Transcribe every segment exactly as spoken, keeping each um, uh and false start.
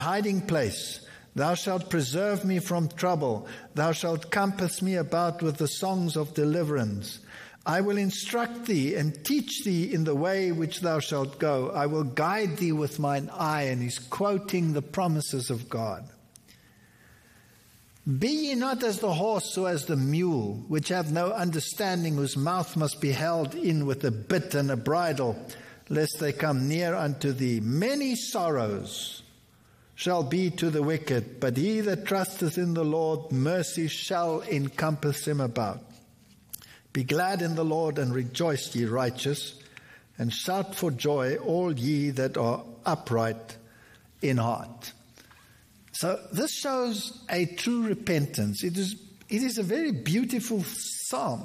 hiding place. Thou shalt preserve me from trouble. Thou shalt compass me about with the songs of deliverance. I will instruct thee and teach thee in the way which thou shalt go. I will guide thee with mine eye. And he's quoting the promises of God. Be ye not as the horse or as the mule, which have no understanding, whose mouth must be held in with a bit and a bridle, lest they come near unto thee. Many sorrows shall be to the wicked, but he that trusteth in the Lord, mercy shall encompass him about. Be glad in the Lord and rejoice, ye righteous, and shout for joy, all ye that are upright in heart. So this shows a true repentance. It is, it is a very beautiful psalm.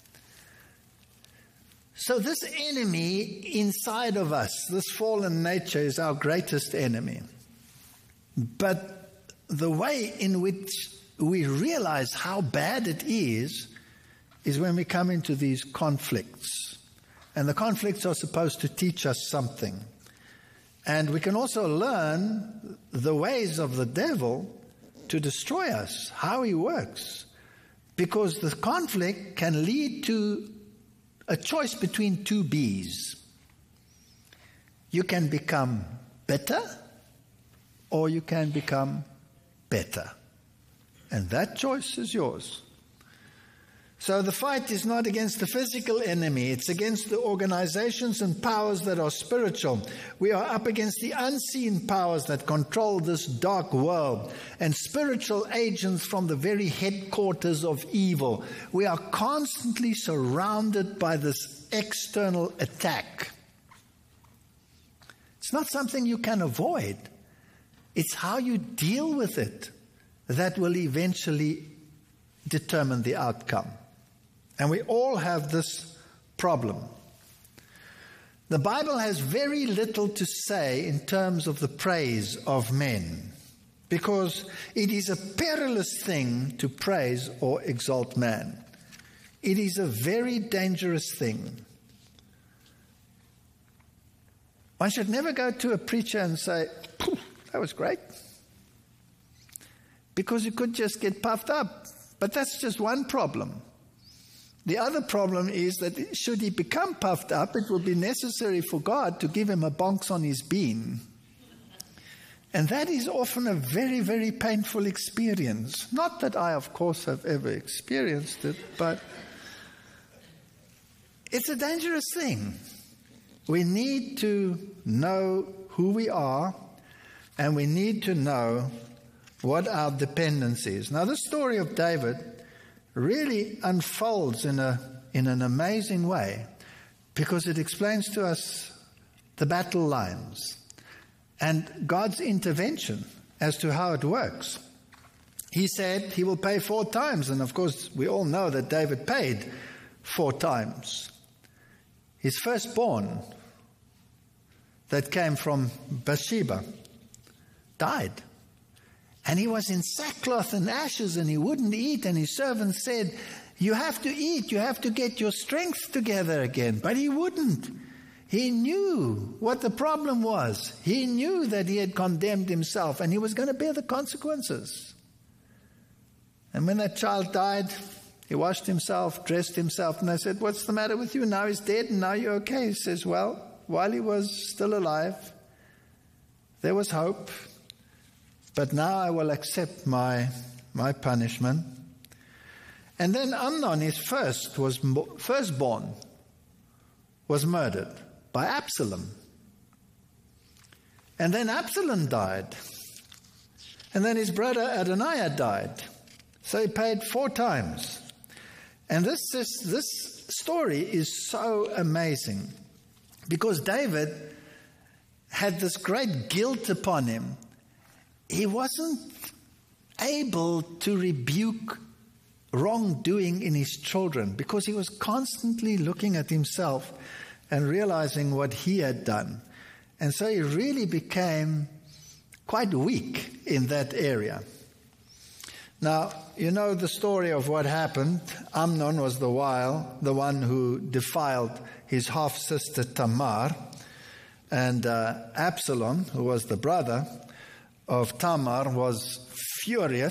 So this enemy inside of us, this fallen nature, is our greatest enemy. But the way in which we realize how bad it is, is when we come into these conflicts. And the conflicts are supposed to teach us something. And we can also learn the ways of the devil to destroy us, how he works. Because the conflict can lead to a choice between two bees. You can become better, or you can become better. And that choice is yours. So the fight is not against the physical enemy. It's against the organizations and powers that are spiritual. We are up against the unseen powers that control this dark world and spiritual agents from the very headquarters of evil. We are constantly surrounded by this external attack. It's not something you can avoid. It's how you deal with it that will eventually determine the outcome. And we all have this problem. The Bible has very little to say in terms of the praise of men, because it is a perilous thing to praise or exalt man. It is a very dangerous thing. One should never go to a preacher and say, that was great. Because you could just get puffed up. But that's just one problem. The other problem is that should he become puffed up, it will be necessary for God to give him a bonks on his bean. And that is often a very, very painful experience. Not that I, of course, have ever experienced it, but it's a dangerous thing. We need to know who we are, and we need to know what our dependence is. Now, the story of David really unfolds in a in an amazing way, because it explains to us the battle lines and God's intervention as to how it works. He said he will pay four times, and of course we all know that David paid four times. His firstborn that came from Bathsheba died. And he was in sackcloth and ashes, and he wouldn't eat. And his servants said, you have to eat. You have to get your strength together again. But he wouldn't. He knew what the problem was. He knew that he had condemned himself, and he was going to bear the consequences. And when that child died, he washed himself, dressed himself, and they said, what's the matter with you? Now he's dead, and now you're okay. He says, well, while he was still alive, there was hope. But now I will accept my my punishment. And then Amnon, his first was firstborn, was murdered by Absalom. And then Absalom died. And then his brother Adoniah died. So he paid four times. And this this, this story is so amazing, because David had this great guilt upon him. He wasn't able to rebuke wrongdoing in his children, because he was constantly looking at himself and realizing what he had done. And so he really became quite weak in that area. Now, you know the story of what happened. Amnon was the while the one who defiled his half-sister Tamar, and uh, Absalom, who was the brother, of Tamar was furious